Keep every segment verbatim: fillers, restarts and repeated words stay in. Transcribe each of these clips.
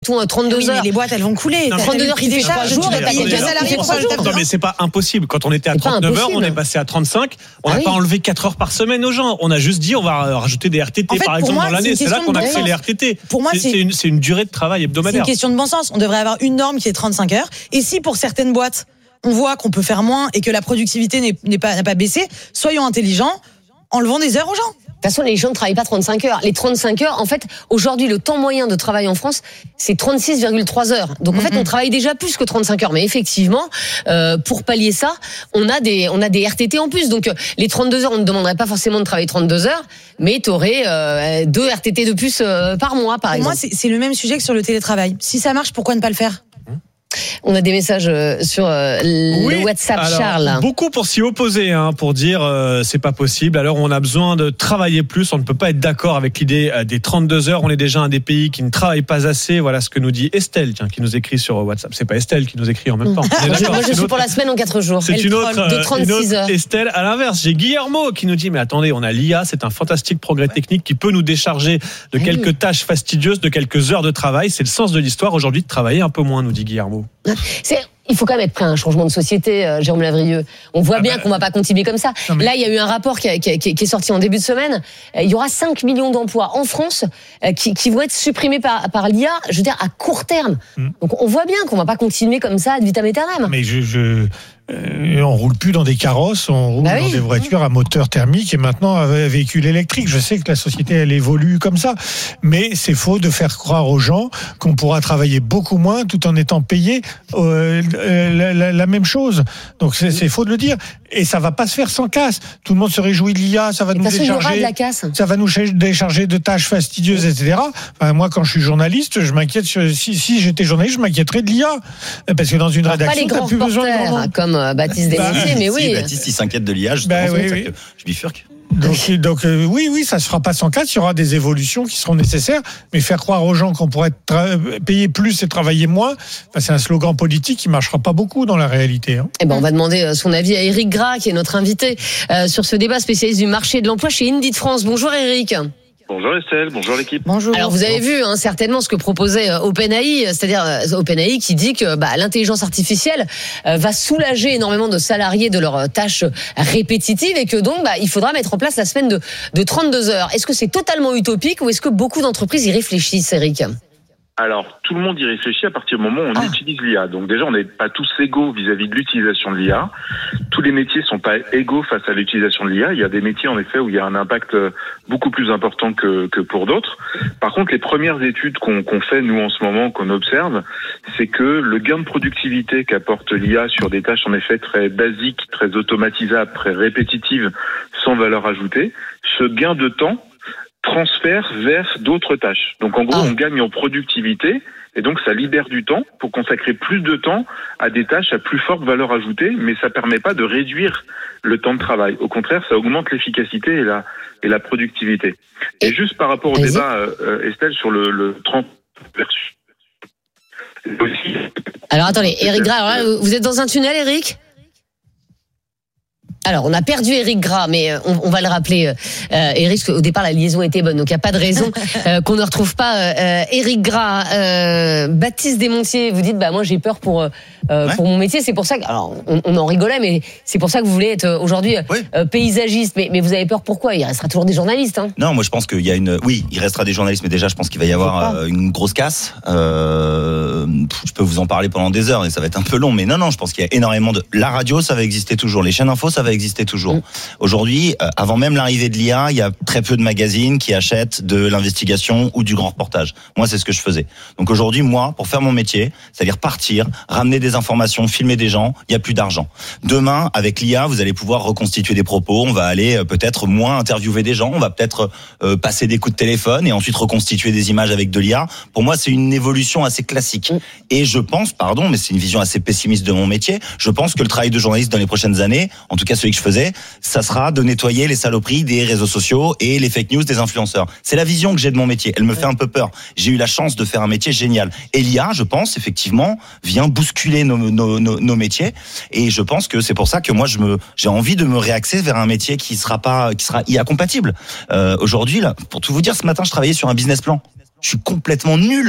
trente-deux oui, heures. Mais les boîtes, elles vont couler. Non, trente-deux heures qui fait trois jours et payer deux salariés pour ça. Non, mais c'est pas impossible. Quand on était à trente-neuf heures, on est passé à trente-cinq. On n'a ah pas oui. enlevé quatre heures par semaine aux gens. On a juste dit, on va rajouter des R T T, en fait, par exemple, moi, dans l'année. C'est là qu'on a créé les R T T. Pour moi, c'est, c'est, une, c'est une durée de travail hebdomadaire. C'est une question de bon sens. On devrait avoir une norme qui est trente-cinq heures. Et si pour certaines boîtes, on voit qu'on peut faire moins et que la productivité n'est, n'est pas, n'a pas baissé, soyons intelligents, enlevons des heures aux gens. De toute façon, les gens ne travaillent pas trente-cinq heures. Les trente-cinq heures, en fait, aujourd'hui, le temps moyen de travail en France, c'est trente-six virgule trois heures. Donc, en mm-hmm. fait, on travaille déjà plus que trente-cinq heures. Mais effectivement, euh, pour pallier ça, on a des, on a des R T T en plus. Donc, euh, les trente-deux heures, on ne demanderait pas forcément de travailler trente-deux heures, mais tu aurais euh, deux R T T de plus euh, par mois, par pour exemple. Moi, c'est, c'est le même sujet que sur le télétravail. Si ça marche, pourquoi ne pas le faire ? On a des messages sur le oui, WhatsApp, alors, Charles. Beaucoup pour s'y opposer, hein, pour dire euh, c'est pas possible. Alors on a besoin de travailler plus. On ne peut pas être d'accord avec l'idée des trente-deux heures. On est déjà un des pays qui ne travaille pas assez. Voilà ce que nous dit Estelle, tiens, qui nous écrit sur WhatsApp. C'est pas Estelle qui nous écrit en même temps. Moi, je, moi, je suis pour la semaine en quatre jours. C'est une autre, de trente-six heures. Estelle, à l'inverse, j'ai Guillermo qui nous dit mais attendez, on a l'I A, c'est un fantastique progrès ouais. technique qui peut nous décharger de oui. quelques tâches fastidieuses, de quelques heures de travail. C'est le sens de l'histoire aujourd'hui de travailler un peu moins, nous dit Guillermo. C'est Il faut quand même être prêt à un changement de société, euh, Jérôme Lavrieux. On voit ah bien bah, qu'on va pas continuer comme ça. Mais... Là, il y a eu un rapport qui, a, qui, a, qui est sorti en début de semaine. Il y aura cinq millions d'emplois en France euh, qui, qui vont être supprimés par, par l'I A, je veux dire, à court terme. Mmh. Donc, on voit bien qu'on va pas continuer comme ça ad vitam aeternam. Mais je... je... Euh, on roule plus dans des carrosses, on roule bah oui. dans des voitures à moteur thermique et maintenant à véhicule électrique. Je sais que la société elle évolue comme ça, mais c'est faux de faire croire aux gens qu'on pourra travailler beaucoup moins tout en étant payé euh, la, la, la même chose. Donc c'est, c'est faux de le dire. Et ça va pas se faire sans casse. Tout le monde se réjouit de l'I A, ça va et nous décharger, de la casse. ça va nous décharger de tâches fastidieuses, et cetera. Enfin, moi, quand je suis journaliste, je m'inquiète. Sur, si, si j'étais journaliste, je m'inquiéterais de l'I A, parce que dans une alors, rédaction, t'as plus besoin de grand comme euh, Baptiste Desmontiers, mais oui. Si, Baptiste, il s'inquiète de l'I A, justement, bah, oui, c'est oui. que je bifurque. Donc, donc euh, oui, oui, ça se fera pas sans casse. Il y aura des évolutions qui seront nécessaires, mais faire croire aux gens qu'on pourrait tra- payer plus et travailler moins, enfin, c'est un slogan politique qui marchera pas beaucoup dans la réalité. Hein. Eh ben, on va demander son avis à Éric Gras, qui est notre invité euh, sur ce débat spécialiste du marché de l'emploi chez Indeed France. Bonjour Éric. Bonjour Estelle, bonjour l'équipe. Bonjour. Alors vous avez vu hein, certainement ce que proposait euh, OpenAI, c'est-à-dire euh, OpenAI qui dit que bah, l'intelligence artificielle euh, va soulager énormément de salariés de leurs tâches répétitives et que donc bah, il faudra mettre en place la semaine de, de trente-deux heures. Est-ce que c'est totalement utopique ou est-ce que beaucoup d'entreprises y réfléchissent, Éric ? Alors, tout le monde y réfléchit à partir du moment où on ah. utilise l'I A. Donc déjà, on n'est pas tous égaux vis-à-vis de l'utilisation de l'I A. Tous les métiers sont pas égaux face à l'utilisation de l'I A. Il y a des métiers, en effet, où il y a un impact beaucoup plus important que, que pour d'autres. Par contre, les premières études qu'on, qu'on fait, nous, en ce moment, qu'on observe, c'est que le gain de productivité qu'apporte l'I A sur des tâches, en effet, très basiques, très automatisables, très répétitives, sans valeur ajoutée, ce gain de temps transfert vers d'autres tâches. Donc en gros, ah. on gagne en productivité et donc ça libère du temps pour consacrer plus de temps à des tâches à plus forte valeur ajoutée, mais ça permet pas de réduire le temps de travail. Au contraire, ça augmente l'efficacité et la et la productivité. Et, et juste par rapport au Vas-y. débat, euh, Estelle, sur le, le trente versus. Alors attendez, Éric Gras, alors là, vous êtes dans un tunnel, Éric ? Alors, on a perdu Éric Gras, mais on, on va le rappeler, euh, Éric, au départ, la liaison était bonne, donc il n'y a pas de raison euh, qu'on ne retrouve pas euh, Éric Gras. Euh, Baptiste Desmontiers, vous dites, bah moi j'ai peur pour euh, ouais. pour mon métier, c'est pour ça que, alors on, on en rigolait, mais c'est pour ça que vous voulez être aujourd'hui oui. euh, paysagiste, mais, mais vous avez peur pourquoi ? Il restera toujours des journalistes. Hein. Non, moi je pense qu'il y a une, oui, il restera des journalistes, mais déjà je pense qu'il va y avoir euh, une grosse casse. Euh, je peux vous en parler pendant des heures et ça va être un peu long, mais non, non, je pense qu'il y a énormément de, la radio, ça va exister toujours, les chaînes info, ça va existait toujours. Mmh. Aujourd'hui, euh, avant même l'arrivée de l'I A, il y a très peu de magazines qui achètent de l'investigation ou du grand reportage. Moi, c'est ce que je faisais. Donc aujourd'hui, moi, pour faire mon métier, c'est-à-dire partir, ramener des informations, filmer des gens, il y a plus d'argent. Demain, avec l'I A, vous allez pouvoir reconstituer des propos, on va aller euh, peut-être moins interviewer des gens, on va peut-être euh, passer des coups de téléphone et ensuite reconstituer des images avec de l'I A. Pour moi, c'est une évolution assez classique. Mmh. Et je pense, pardon, mais c'est une vision assez pessimiste de mon métier, je pense que le travail de journaliste dans les prochaines années, en tout cas celui que je faisais, ça sera de nettoyer les saloperies des réseaux sociaux et les fake news des influenceurs. C'est la vision que j'ai de mon métier. Elle me fait un peu peur. J'ai eu la chance de faire un métier génial. Et l'I A, je pense, effectivement, vient bousculer nos, nos, nos, nos métiers. Et je pense que c'est pour ça que moi, je me, j'ai envie de me réaxer vers un métier qui sera pas, qui sera I A compatible. Euh, aujourd'hui, là, pour tout vous dire, ce matin, je travaillais sur un business plan. Je suis complètement nul.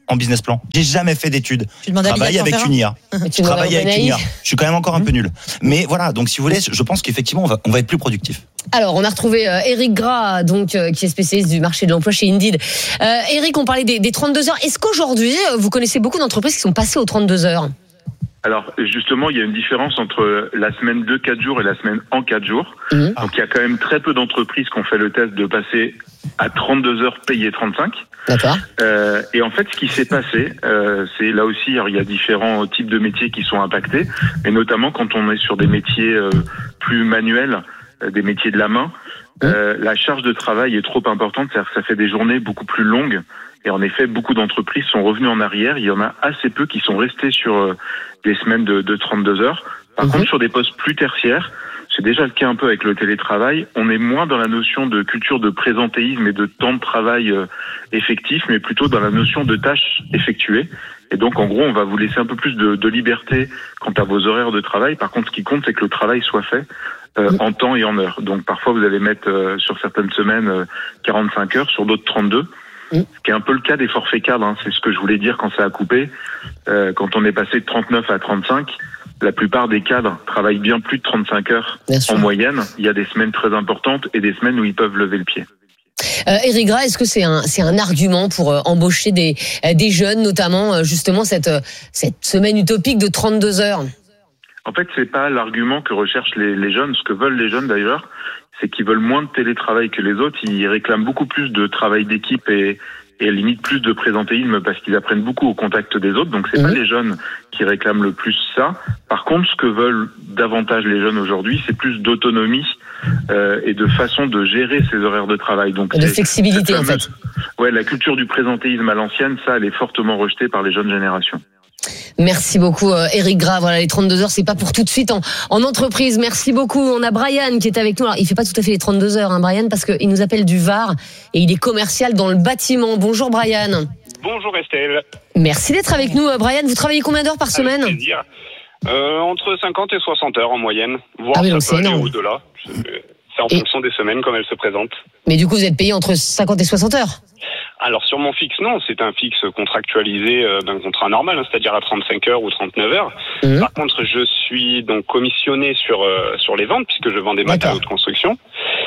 en business plan. J'ai jamais fait d'études. Tu demandes à Travaille avec une I A. Tu Travaille avec une I A. Je suis quand même encore un peu nul. Mais voilà, donc si vous voulez, je pense qu'effectivement, on va, on va être plus productif. Alors, on a retrouvé euh, Éric Gras, donc euh, qui est spécialiste du marché de l'emploi chez Indeed. Euh, Éric, on parlait des, des trente-deux heures. Est-ce qu'aujourd'hui, vous connaissez beaucoup d'entreprises qui sont passées aux trente-deux heures ? Alors justement, il y a une différence entre la semaine de quatre jours et la semaine en quatre jours. Mmh. Donc il y a quand même très peu d'entreprises qui ont fait le test de passer à trente-deux heures payées trente-cinq. D'accord. Euh, et en fait, ce qui s'est passé, euh, c'est là aussi, alors, il y a différents types de métiers qui sont impactés, et notamment quand on est sur des métiers euh, plus manuels, euh, des métiers de la main, euh, la charge de travail est trop importante, c'est-à-dire que ça fait des journées beaucoup plus longues. Et en effet, beaucoup d'entreprises sont revenues en arrière. Il y en a assez peu qui sont restés sur euh, des semaines de, de trente-deux heures. Par mmh. contre, sur des postes plus tertiaires, c'est déjà le cas un peu avec le télétravail. On est moins dans la notion de culture de présentéisme et de temps de travail euh, effectif, mais plutôt dans la notion de tâches effectuées. Et donc, en gros, on va vous laisser un peu plus de, de liberté quant à vos horaires de travail. Par contre, ce qui compte, c'est que le travail soit fait euh, mmh. en temps et en heure. Donc, parfois, vous allez mettre euh, sur certaines semaines euh, quarante-cinq heures, sur d'autres trente-deux. Ce qui est un peu le cas des forfaits cadres, hein. C'est ce que je voulais dire quand ça a coupé. Euh, quand on est passé de trente-neuf à trente-cinq, la plupart des cadres travaillent bien plus de trente-cinq heures en moyenne. Il y a des semaines très importantes et des semaines où ils peuvent lever le pied. Euh, Éric Gras, est-ce que c'est un, c'est un argument pour euh, embaucher des, euh, des jeunes, notamment euh, justement cette, euh, cette semaine utopique de trente-deux heures ? En fait, c'est pas l'argument que recherchent les, les jeunes. Ce que veulent les jeunes d'ailleurs, c'est qu'ils veulent moins de télétravail que les autres. Ils réclament beaucoup plus de travail d'équipe et, et limite plus de présentéisme parce qu'ils apprennent beaucoup au contact des autres. Donc c'est mmh. pas les jeunes qui réclament le plus ça. Par contre, ce que veulent davantage les jeunes aujourd'hui, c'est plus d'autonomie euh, et de façon de gérer ses horaires de travail. Donc de flexibilité fameuse, en fait. Ouais, la culture du présentéisme à l'ancienne, ça, elle est fortement rejetée par les jeunes générations. Merci beaucoup euh, Éric Gras. Voilà, les trente-deux heures, c'est pas pour tout de suite en, en entreprise. Merci beaucoup. On a Brian qui est avec nous. Alors, il fait pas tout à fait les trente-deux heures, hein, Brian, parce qu'il nous appelle du Var et il est commercial dans le bâtiment. Bonjour Brian. Bonjour Estelle. Merci d'être avec nous, Brian. Vous travaillez combien d'heures par semaine ? Avec plaisir. Euh, entre cinquante et soixante heures en moyenne, voire ah oui, donc ça peut c'est aller énorme. au-delà. C'est en et... fonction des semaines comme elles se présentent. Mais du coup, vous êtes payé entre cinquante et soixante heures ? Alors sur mon fixe, non, c'est un fixe contractualisé euh, d'un contrat normal, hein, c'est-à-dire à trente-cinq heures ou trente-neuf heures. Mmh. Par contre, je suis donc commissionné sur euh, sur les ventes puisque je vends des matériaux de construction.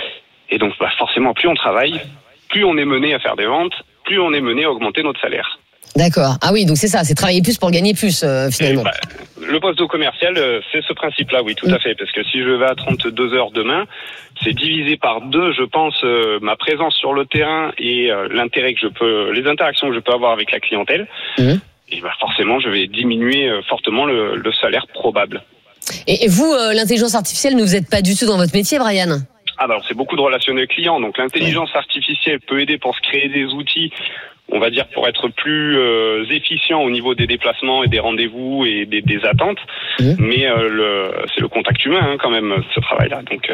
Et donc, bah, forcément, plus on travaille, plus on est mené à faire des ventes, plus on est mené à augmenter notre salaire. D'accord. Ah oui, donc c'est ça, c'est travailler plus pour gagner plus euh, finalement. Bah, le poste de commercial, euh, c'est ce principe-là, oui, tout mmh. à fait. Parce que si je vais à trente-deux heures demain, c'est divisé par deux, je pense, euh, ma présence sur le terrain et euh, l'intérêt que je peux, les interactions que je peux avoir avec la clientèle. Mmh. Et bah, forcément, je vais diminuer euh, fortement le, le salaire probable. Et, et vous, euh, l'intelligence artificielle, ne vous êtes pas du tout dans votre métier, Brian ? Ah bah, alors, c'est beaucoup de relationnel client. Donc l'intelligence mmh. artificielle peut aider pour se créer des outils, on va dire, pour être plus euh, efficient au niveau des déplacements et des rendez-vous et des, des attentes. Mmh. Mais euh, le, c'est le contact humain hein, quand même, ce travail-là. Donc, euh...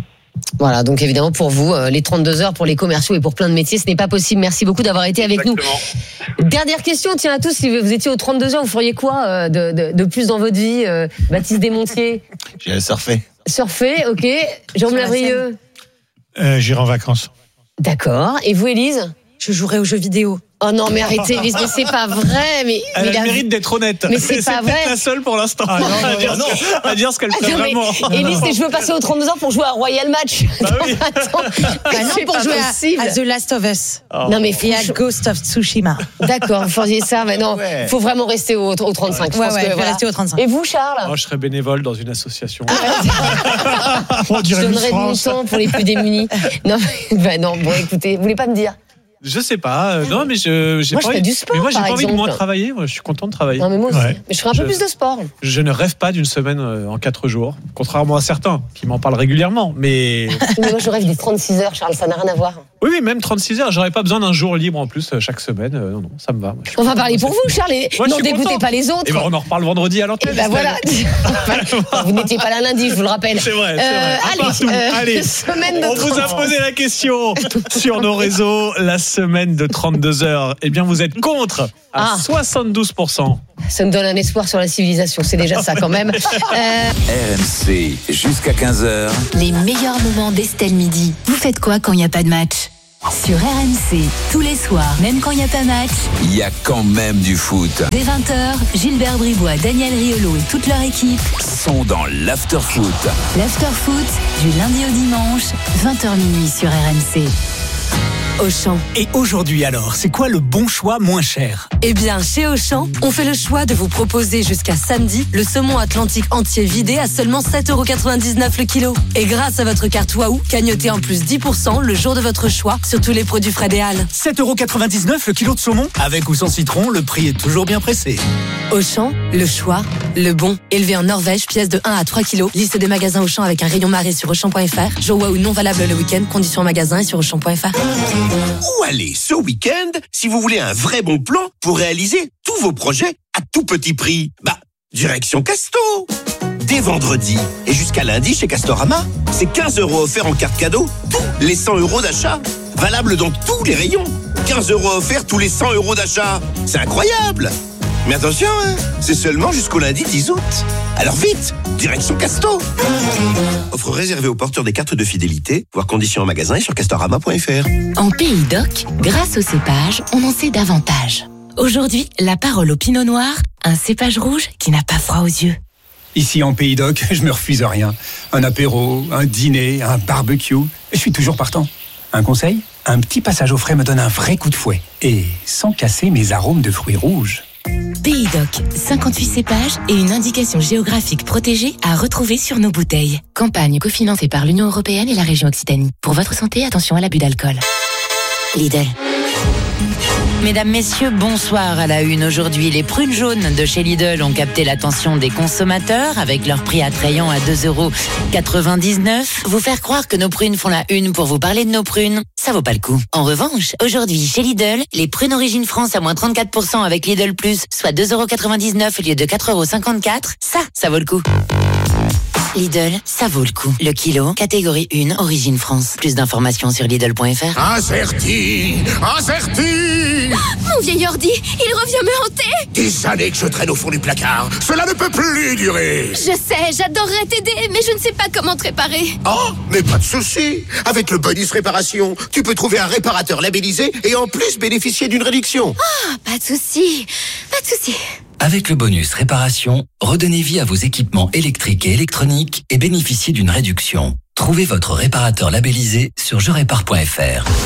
Voilà, donc évidemment pour vous, euh, les trente-deux heures pour les commerciaux et pour plein de métiers, ce n'est pas possible. Merci beaucoup d'avoir été avec Exactement. nous. Dernière question, tiens à tous, si vous étiez aux trente-deux heures, vous feriez quoi euh, de, de, de plus dans votre vie, euh, Baptiste Desmontiers ? J'irai surfer. Surfer, ok. Jérôme Lavrieux ? euh, J'irai en vacances. D'accord. Et vous, Élise ? Je jouerai aux jeux vidéo. Oh non, mais arrêtez, mais c'est pas vrai. Mais, elle mais a le mérite d'être honnête. Mais c'est, c'est pas vrai. C'est la seule pour l'instant ah, non, non, à, dire non. Ce, à dire ce qu'elle fait ah, vraiment. Élise, je veux passer aux trente-deux heures pour jouer à Royal Match. Bah oui. Attends, bah non, pour jouer à, à The Last of Us. Oh. Non, mais et à Ghost of Tsushima. D'accord, vous faisiez ça, mais non, il ouais. faut vraiment rester au, au trente-cinq. Ouais, ouais, ouais, voilà. Rester au trente-cinq. Et vous, Charles ? oh, je serais bénévole dans une association. Ah, je donnerais de mon temps pour les plus démunis. Non, bah non, bon, écoutez, vous voulez pas me dire ? Je sais pas, euh, non mais je j'ai moi, pas je fais envie, du sport, mais moi j'ai par pas exemple. envie de moins travailler, moi je suis content de travailler. Non mais moi aussi, ouais. mais je ferai un peu je, plus de sport. Je ne rêve pas d'une semaine en quatre jours, contrairement à certains qui m'en parlent régulièrement, mais mais moi je rêve des trente-six heures, Charles, ça n'a rien à voir. Oui, oui, même trente-six heures, j'aurais pas besoin d'un jour libre en plus chaque semaine. Euh, non, non, ça me va. Moi, on va parler pour vous, Charles. Et moi, n'en dégoûtez content. Pas les autres. Et ben, on en reparle vendredi à l'antenne. Et ben voilà. Vous n'étiez pas là lundi, je vous le rappelle. C'est vrai. C'est euh, vrai. Allez, euh, allez. Semaine de on vous a posé la question sur nos réseaux. La semaine de trente-deux heures. Eh bien, vous êtes contre à ah. soixante-douze pour cent. Ça me donne un espoir sur la civilisation. C'est déjà ça quand même. Euh... R M C jusqu'à quinze heures. Les meilleurs moments d'Estelle Midi. Vous faites quoi quand il n'y a pas de match ? Sur R M C, tous les soirs, même quand il n'y a pas match, il y a quand même du foot. Dès vingt heures, Gilbert Bribois, Daniel Riolo et toute leur équipe sont dans l'After-Foot. L'After-Foot, du lundi au dimanche, vingt heures minuit sur R M C. Auchan. Et aujourd'hui alors, c'est quoi le bon choix moins cher ? Eh bien, chez Auchan, on fait le choix de vous proposer jusqu'à samedi le saumon atlantique entier vidé à seulement sept euros quatre-vingt-dix-neuf le kilo. Et grâce à votre carte Waouh, cagnotez en plus dix pour cent le jour de votre choix sur tous les produits Fred et Halles. sept euros quatre-vingt-dix-neuf le kilo de saumon ? Avec ou sans citron, le prix est toujours bien pressé. Auchan, le choix, le bon. Élevé en Norvège, pièce de un à trois kilos. Liste des magasins Auchan avec un rayon marée sur Auchan point F R. Jour Waouh non valable le week-end. Conditions en magasin et sur Auchan point F R. Où aller ce week-end si vous voulez un vrai bon plan pour réaliser tous vos projets à tout petit prix? Bah, direction Casto. Dès vendredi et jusqu'à lundi chez Castorama, c'est quinze euros offerts en carte cadeau, tous les cent euros d'achat. Valable dans tous les rayons. quinze euros offerts tous les cent euros d'achat. C'est incroyable. Mais attention, hein, c'est seulement jusqu'au lundi dix août. Alors vite, direction Casto. Offre réservée aux porteurs des cartes de fidélité, voire conditions en magasin et sur castorama point F R. En Pays d'Oc, grâce au cépage, on en sait davantage. Aujourd'hui, la parole au Pinot Noir, un cépage rouge qui n'a pas froid aux yeux. Ici en Pays d'Oc, je me refuse rien. Un apéro, un dîner, un barbecue, je suis toujours partant. Un conseil ? Un petit passage au frais me donne un vrai coup de fouet. Et sans casser mes arômes de fruits rouges. Pays d'Oc, cinquante-huit cépages et une indication géographique protégée à retrouver sur nos bouteilles. Campagne cofinancée par l'Union Européenne et la région Occitanie. Pour votre santé, attention à l'abus d'alcool. Lidl. Mesdames, messieurs, bonsoir à la une. Aujourd'hui, les prunes jaunes de chez Lidl ont capté l'attention des consommateurs avec leur prix attrayant à deux euros quatre-vingt-dix-neuf. Vous faire croire que nos prunes font la une pour vous parler de nos prunes, ça vaut pas le coup. En revanche, aujourd'hui, chez Lidl, les prunes Origine France à moins trente-quatre pour cent avec Lidl Plus, soit deux euros quatre-vingt-dix-neuf au lieu de quatre euros cinquante-quatre, ça, ça vaut le coup. Lidl, ça vaut le coup. Le kilo, catégorie un, Origine France. Plus d'informations sur Lidl point F R. Incerti, incerti. Mon vieil ordi, il revient me hanter. Des années que je traîne au fond du placard. Cela ne peut plus durer. Je sais, j'adorerais t'aider, mais je ne sais pas comment te réparer. Oh, mais pas de souci. Avec le bonus réparation, tu peux trouver un réparateur labellisé et en plus bénéficier d'une réduction. Ah, pas de souci, pas de souci. Avec le bonus réparation, redonnez vie à vos équipements électriques et électroniques et bénéficiez d'une réduction. Trouvez votre réparateur labellisé sur je répare point F R.